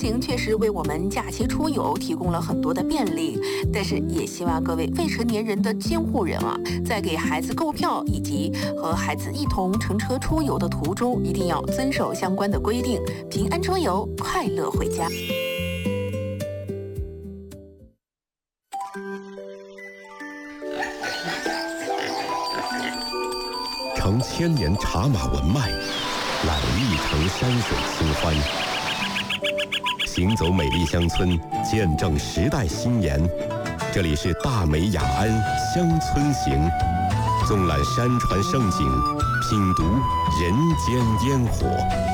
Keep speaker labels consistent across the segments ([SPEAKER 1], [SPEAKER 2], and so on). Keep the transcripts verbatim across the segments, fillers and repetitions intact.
[SPEAKER 1] 行确实为我们假期出游提供了很多的便利，但是也希望各位未成年人的监护人啊，在给孩子购票以及和孩子一同乘车出游的途中，一定要遵守相关的规定，平安出游，快乐回家。
[SPEAKER 2] 承千年茶马文脉，揽一城山水清欢。行走美丽乡村，见证时代新颜。这里是大美雅安乡村行，纵览山川胜景，品读人间烟火。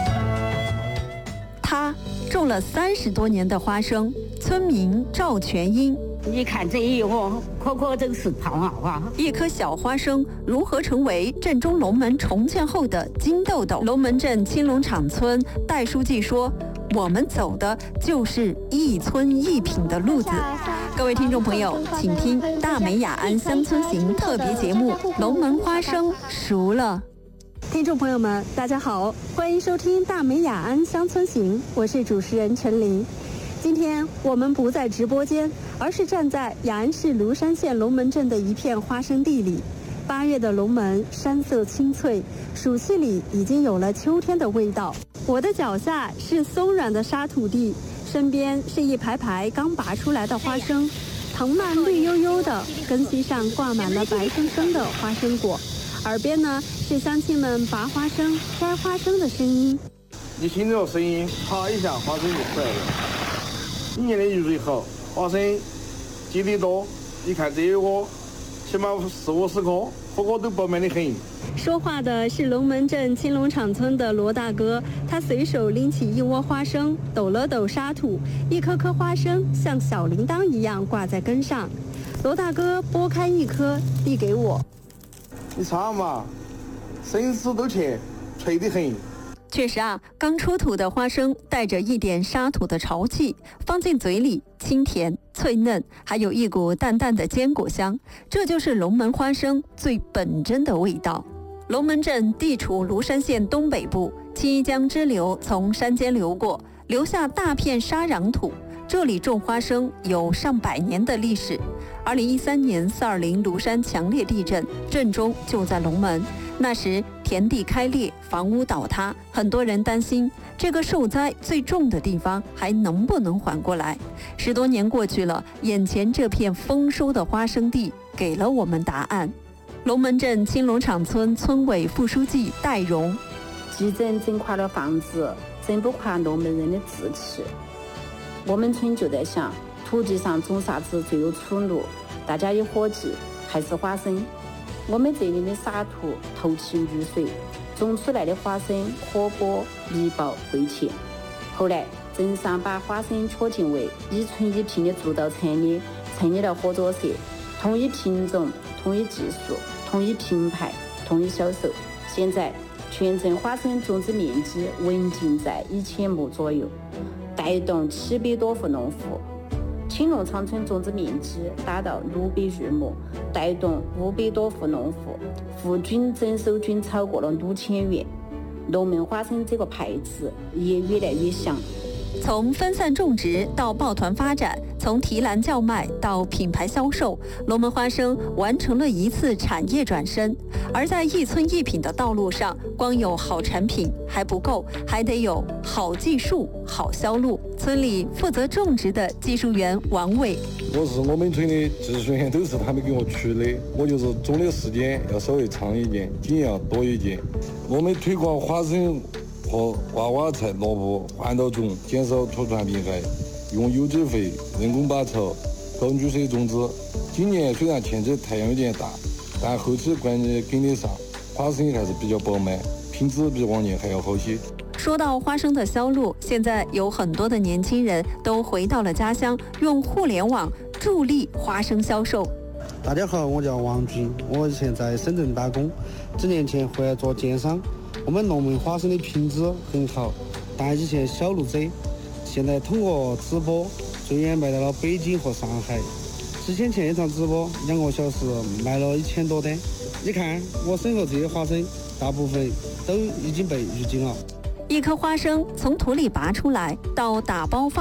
[SPEAKER 3] 他种了三十多年的花生，村民赵全英。
[SPEAKER 4] 你看这一窝，颗颗都是胖啊！哇，
[SPEAKER 3] 一颗小花生如何成为镇中龙门重建后的金豆豆？龙门镇青龙场村戴书记说：“我们走的就是一村一品的路子。”各位听众朋友，请听大美雅安乡村行特别节目《龙门花生熟了》。
[SPEAKER 5] 听众朋友们，大家好，欢迎收听大美雅安乡村行，我是主持人陈琳。今天我们不在直播间，而是站在雅安市芦山县龙门镇的一片花生地里。八月的龙门山色青翠，暑气里已经有了秋天的味道。我的脚下是松软的沙土地，身边是一排排刚拔出来的花生，藤蔓绿油油的，根系上挂满了白生生的花生果。耳边呢是乡亲们拔花生、摘花生的声音。
[SPEAKER 6] 你听这个声音，啪一下，花生就出来了。今年的雨水好，花生结得多。你看这一窝，起码四五十颗，个个都饱满得很。
[SPEAKER 5] 说话的是龙门镇青龙场村的罗大哥，他随手拎起一窝花生，抖了抖沙土，一颗颗花生像小铃铛一样挂在根上。罗大哥剥开一颗，递给我。
[SPEAKER 6] 你尝嘛，声嘶都甜，脆得很。
[SPEAKER 3] 确实啊，刚出土的花生带着一点沙土的潮气，放进嘴里清甜脆嫩，还有一股淡淡的坚果香，这就是龙门花生最本真的味道。龙门镇地处芦山县东北部，青衣江支流从山间流过，留下大片沙壤土。这里种花生有上百年的历史。二零一三年四二零芦山强烈地震，震中就在龙门。那时田地开裂，房屋倒塌，很多人担心这个受灾最重的地方还能不能缓过来。十多年过去了，眼前这片丰收的花生地给了我们答案。龙门镇青龙场村村委副书记戴荣：
[SPEAKER 4] 地震震垮了房子，震不垮龙门人的志气。我们村就在想，土地上种啥子最有出路？大家一伙计，还是花生。我们这里的沙土透气遇水，种出来的花生活泼密薄贵甜。后来镇上把花生确定为一村一品的主导产业，成立了合作社，统一品种、统一技术、统一品牌、统一销售。现在全镇花生种植面积稳定在一千亩左右，带动七百多户农户。青龙场村种植面积达到六百余亩，带动五百多户农户，户均整收均超过了六千元。龙门花生这个牌子也越来越响。
[SPEAKER 3] 从分散种植到抱团发展，从提篮叫卖到品牌销售，龙门花生完成了一次产业转身。而在一村一品的道路上，光有好产品还不够，还得有好技术、好销路。村里负责种植的技术员王伟：
[SPEAKER 7] 我是我们村的技术员，都是他们给我取的，我就是种的时间要稍微长一点，经验要多一点。我们推广花生和娃娃菜、萝卜环岛种，减少土传病害，用有机肥、人工拔草、高雨水种植。今年虽然天气太阳有点大，但后期关键跟得上，花生还是比较饱满，品质比往年还要好些。
[SPEAKER 3] 说到花生的销路，现在有很多的年轻人都回到了家乡，用互联网助力花生销售。
[SPEAKER 8] 大家好，我叫王军，我以前在深圳打工，几年前回来做电商。我们龙门花生的品质很好，但以前销路窄，现在通过直播最远卖到了北京和上海。之前前一场直播两个小时卖了一千多单。你看我身后这些花生，大部分都已经被预警了。
[SPEAKER 3] 一颗花生从土里拔出来到打包放